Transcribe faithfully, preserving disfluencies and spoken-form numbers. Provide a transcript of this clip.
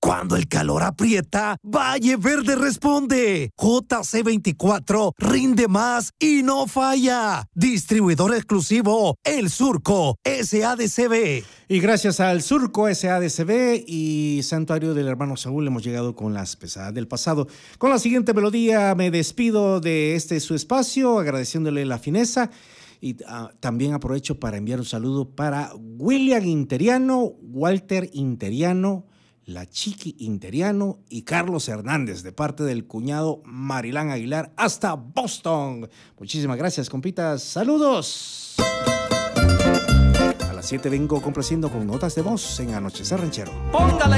Cuando el calor aprieta, Valle Verde responde. J C veinticuatro rinde más y no falla. Distribuidor exclusivo, El Surco, S A D C B. Y gracias al Surco, S A D C B y Santuario del Hermano Saúl hemos llegado con las pesadas del pasado. Con la siguiente melodía me despido de este su espacio, agradeciéndole la fineza. Y uh, también aprovecho para enviar un saludo para William Interiano, Walter Interiano, la Chiqui Interiano y Carlos Hernández, de parte del cuñado Marilán Aguilar, hasta Boston. Muchísimas gracias, compitas. ¡Saludos! A las siete vengo complaciendo con notas de voz en Anochecer Ranchero. Póngale